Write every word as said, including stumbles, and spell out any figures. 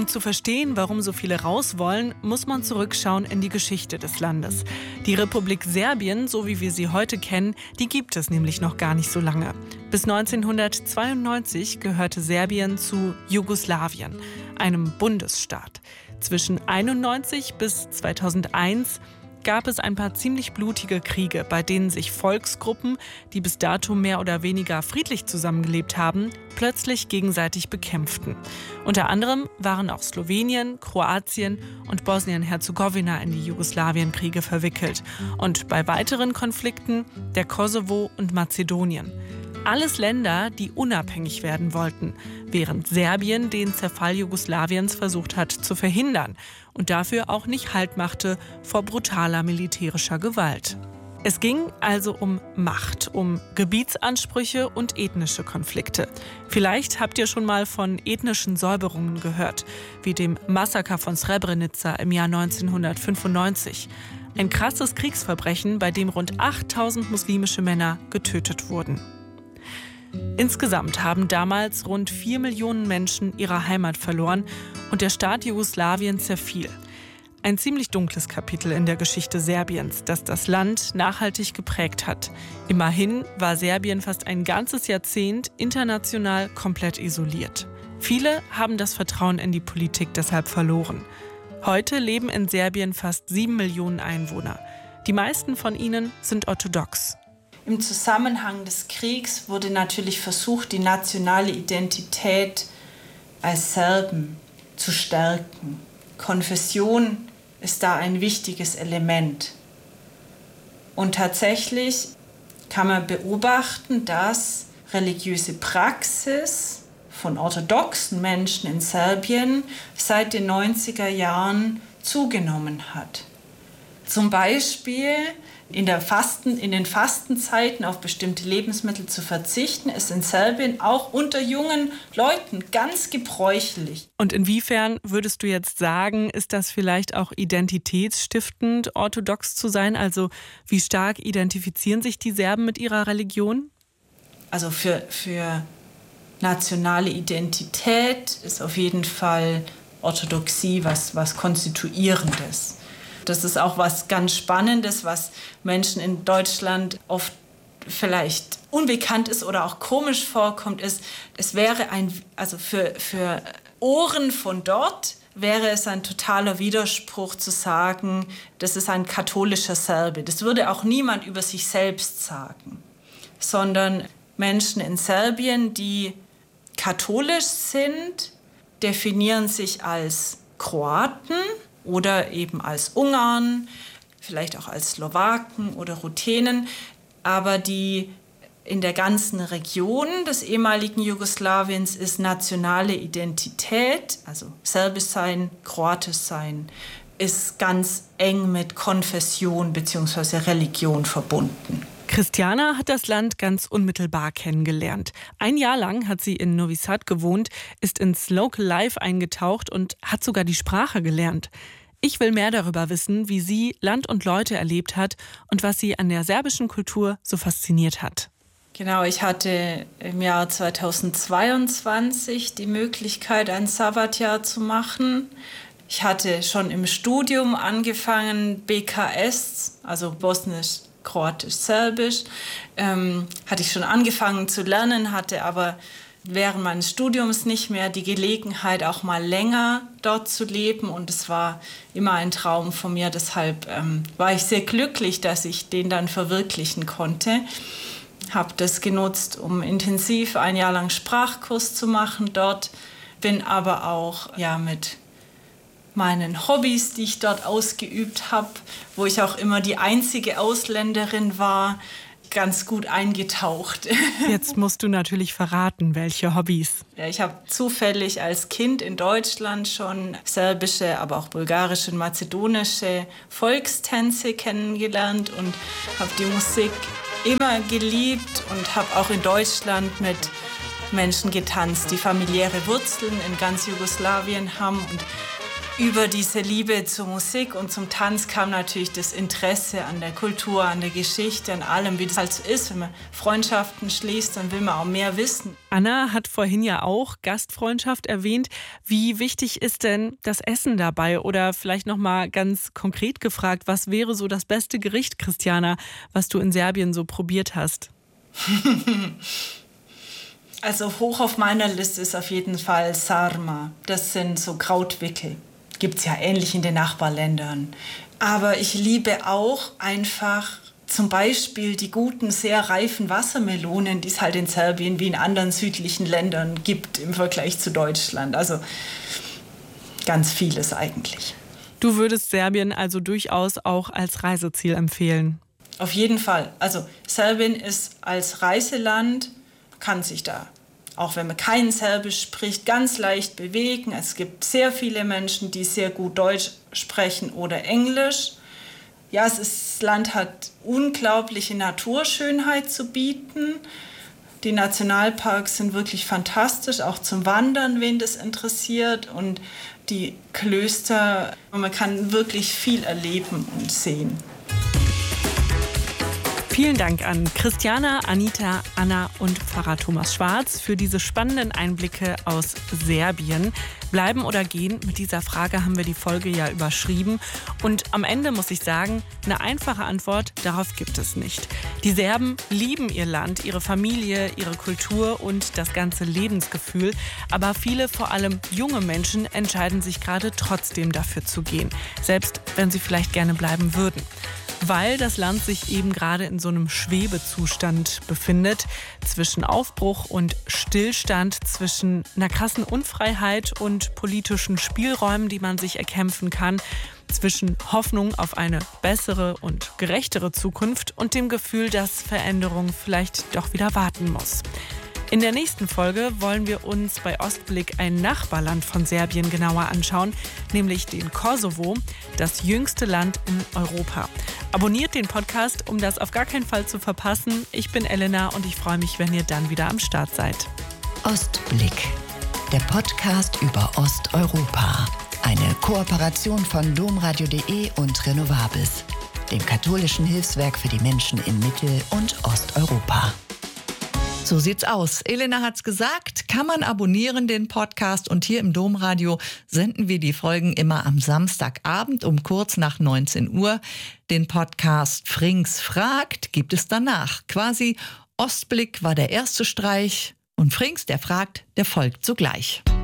Um zu verstehen, warum so viele raus wollen, muss man zurückschauen in die Geschichte des Landes. Die Republik Serbien, so wie wir sie heute kennen, die gibt es nämlich noch gar nicht so lange. Bis neunzehnhundertzweiundneunzig gehörte Serbien zu Jugoslawien, einem Bundesstaat. Zwischen einundneunzig bis zweitausendeins gab es ein paar ziemlich blutige Kriege, bei denen sich Volksgruppen, die bis dato mehr oder weniger friedlich zusammengelebt haben, plötzlich gegenseitig bekämpften. Unter anderem waren auch Slowenien, Kroatien und Bosnien-Herzegowina in die Jugoslawienkriege verwickelt und bei weiteren Konflikten der Kosovo und Mazedonien. Alles Länder, die unabhängig werden wollten, während Serbien den Zerfall Jugoslawiens versucht hat zu verhindern und dafür auch nicht Halt machte vor brutaler militärischer Gewalt. Es ging also um Macht, um Gebietsansprüche und ethnische Konflikte. Vielleicht habt ihr schon mal von ethnischen Säuberungen gehört, wie dem Massaker von Srebrenica im Jahr neunzehnhundertfünfundneunzig. Ein krasses Kriegsverbrechen, bei dem rund achttausend muslimische Männer getötet wurden. Insgesamt haben damals rund vier Millionen Menschen ihre Heimat verloren und der Staat Jugoslawien zerfiel. Ein ziemlich dunkles Kapitel in der Geschichte Serbiens, das das Land nachhaltig geprägt hat. Immerhin war Serbien fast ein ganzes Jahrzehnt international komplett isoliert. Viele haben das Vertrauen in die Politik deshalb verloren. Heute leben in Serbien fast sieben Millionen Einwohner. Die meisten von ihnen sind orthodox. Im Zusammenhang des Kriegs wurde natürlich versucht, die nationale Identität als Serben zu stärken. Konfession ist da ein wichtiges Element. Und tatsächlich kann man beobachten, dass religiöse Praxis von orthodoxen Menschen in Serbien seit den neunziger Jahren zugenommen hat. Zum Beispiel in, der Fasten, in den Fastenzeiten auf bestimmte Lebensmittel zu verzichten, ist in Serbien auch unter jungen Leuten ganz gebräuchlich. Und inwiefern würdest du jetzt sagen, ist das vielleicht auch identitätsstiftend, orthodox zu sein? Also wie stark identifizieren sich die Serben mit ihrer Religion? Also für, für nationale Identität ist auf jeden Fall Orthodoxie was, was Konstituierendes. Das ist auch was ganz Spannendes, was Menschen in Deutschland oft vielleicht unbekannt ist oder auch komisch vorkommt, ist, es wäre ein, also für, für Ohren von dort wäre es ein totaler Widerspruch zu sagen, das ist ein katholischer Serbe. Das würde auch niemand über sich selbst sagen, sondern Menschen in Serbien, die katholisch sind, definieren sich als Kroaten oder eben als Ungarn, vielleicht auch als Slowaken oder Ruthenen, aber die in der ganzen Region des ehemaligen Jugoslawiens ist nationale Identität, also Serbisch sein, Kroatisch sein, ist ganz eng mit Konfession bzw. Religion verbunden. Christiana hat das Land ganz unmittelbar kennengelernt. Ein Jahr lang hat sie in Novi Sad gewohnt, ist ins Local Life eingetaucht und hat sogar die Sprache gelernt. Ich will mehr darüber wissen, wie sie Land und Leute erlebt hat und was sie an der serbischen Kultur so fasziniert hat. Genau, ich hatte im Jahr zweitausendzweiundzwanzig die Möglichkeit, ein Sabbatjahr zu machen. Ich hatte schon im Studium angefangen, B K S, also Bosnisch, Kroatisch, Serbisch, ähm, hatte ich schon angefangen zu lernen, hatte aber während meines Studiums nicht mehr die Gelegenheit, auch mal länger dort zu leben. Und es war immer ein Traum von mir. Deshalb ähm, war ich sehr glücklich, dass ich den dann verwirklichen konnte. Habe das genutzt, um intensiv ein Jahr lang Sprachkurs zu machen dort. Bin aber auch ja, mit meinen Hobbys, die ich dort ausgeübt habe, wo ich auch immer die einzige Ausländerin war, ganz gut eingetaucht. Jetzt musst du natürlich verraten, welche Hobbys. Ja, ich habe zufällig als Kind in Deutschland schon serbische, aber auch bulgarische und mazedonische Volkstänze kennengelernt und habe die Musik immer geliebt und habe auch in Deutschland mit Menschen getanzt, die familiäre Wurzeln in ganz Jugoslawien haben. Und Über diese Liebe zur Musik und zum Tanz kam natürlich das Interesse an der Kultur, an der Geschichte, an allem, wie das halt so ist. Wenn man Freundschaften schließt, dann will man auch mehr wissen. Anna hat vorhin ja auch Gastfreundschaft erwähnt. Wie wichtig ist denn das Essen dabei? Oder vielleicht noch mal ganz konkret gefragt, was wäre so das beste Gericht, Christiana, was du in Serbien so probiert hast? Also hoch auf meiner Liste ist auf jeden Fall Sarma. Das sind so Krautwickel. Gibt es ja ähnlich in den Nachbarländern. Aber ich liebe auch einfach zum Beispiel die guten, sehr reifen Wassermelonen, die es halt in Serbien wie in anderen südlichen Ländern gibt im Vergleich zu Deutschland. Also ganz vieles eigentlich. Du würdest Serbien also durchaus auch als Reiseziel empfehlen? Auf jeden Fall. Also Serbien ist als Reiseland, kann sich da, auch wenn man kein Serbisch spricht, ganz leicht bewegen. Es gibt sehr viele Menschen, die sehr gut Deutsch sprechen oder Englisch. Ja, es ist, das Land hat unglaubliche Naturschönheit zu bieten. Die Nationalparks sind wirklich fantastisch, auch zum Wandern, wen das interessiert. Und die Klöster, man kann wirklich viel erleben und sehen. Vielen Dank an Christiana, Anita, Anna und Pfarrer Thomas Schwarz für diese spannenden Einblicke aus Serbien. Bleiben oder gehen? Mit dieser Frage haben wir die Folge ja überschrieben. Und am Ende muss ich sagen, eine einfache Antwort darauf gibt es nicht. Die Serben lieben ihr Land, ihre Familie, ihre Kultur und das ganze Lebensgefühl. Aber viele, vor allem junge Menschen, entscheiden sich gerade trotzdem dafür zu gehen. Selbst wenn sie vielleicht gerne bleiben würden. Weil das Land sich eben gerade in so einem Schwebezustand befindet, zwischen Aufbruch und Stillstand, zwischen einer krassen Unfreiheit und politischen Spielräumen, die man sich erkämpfen kann, zwischen Hoffnung auf eine bessere und gerechtere Zukunft und dem Gefühl, dass Veränderung vielleicht doch wieder warten muss. In der nächsten Folge wollen wir uns bei Ostblick ein Nachbarland von Serbien genauer anschauen, nämlich den Kosovo, das jüngste Land in Europa. Abonniert den Podcast, um das auf gar keinen Fall zu verpassen. Ich bin Elena und ich freue mich, wenn ihr dann wieder am Start seid. Ostblick, der Podcast über Osteuropa. Eine Kooperation von domradio punkt de und Renovabis, dem katholischen Hilfswerk für die Menschen in Mittel- und Osteuropa. So sieht's aus. Elena hat's gesagt, kann man abonnieren, den Podcast. Und hier im Domradio senden wir die Folgen immer am Samstagabend um kurz nach neunzehn Uhr. Den Podcast Frings fragt gibt es danach. Quasi Ostblick war der erste Streich und Frings, der fragt, der folgt sogleich.